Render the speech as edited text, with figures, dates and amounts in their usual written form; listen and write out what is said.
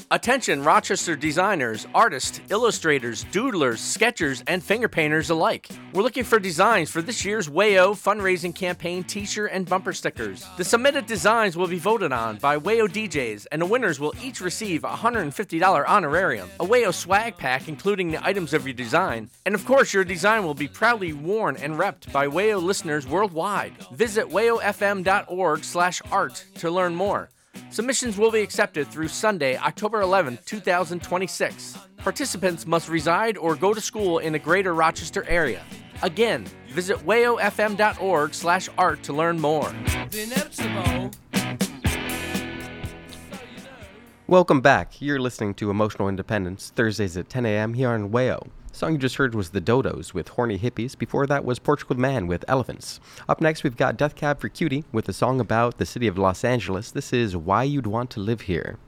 Attention Rochester designers, artists, illustrators, doodlers, sketchers, and finger painters alike. We're looking for designs for this year's WAYO fundraising campaign t-shirt and bumper stickers. The submitted designs will be voted on by WAYO DJs, and the winners will each receive a $150 honorarium, a WAYO swag pack including the items of your design, and of course your design will be proudly worn and repped by WAYO listeners worldwide. Visit wayofm.org/art to learn more. Submissions will be accepted through Sunday, October 11, 2026. Participants must reside or go to school in the greater Rochester area. Again, visit wayofm.org/art to learn more. Welcome back. You're listening to Emotional Independence, Thursdays at 10 a.m. here on WAYO. The song you just heard was The Dodos with Horny Hippies. Before that was Portugal Man with Elephants. Up next, we've got Death Cab for Cutie with a song about the city of Los Angeles. This is Why You'd Want to Live Here.